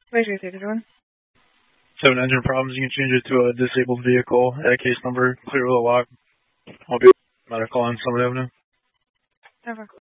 Wait. 7 engine problems, you can change it to a disabled vehicle. Add case number, clear the lock. I'll be medical on Summit Avenue. Over.